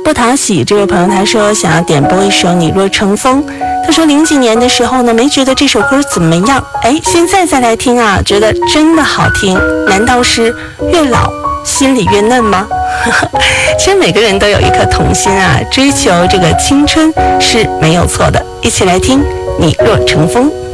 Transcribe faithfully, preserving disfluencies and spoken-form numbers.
不讨喜这位朋友他说想要点播一首《你若成风》，他说零几年的时候呢没觉得这首歌怎么样，哎，现在再来听啊，觉得真的好听，难道是越老心里越嫩吗？其实每个人都有一颗童心啊，追求这个青春是没有错的。一起来听《你若成风》。